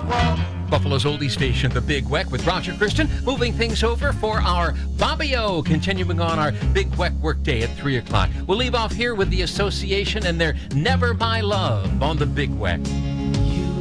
Buffalo's oldie station, The Big Weck, with Roger Christian, moving things over for our Bobby-O, continuing on our Big Weck workday at 3 o'clock. We'll leave off here with the Association and their Never My Love on The Big Weck.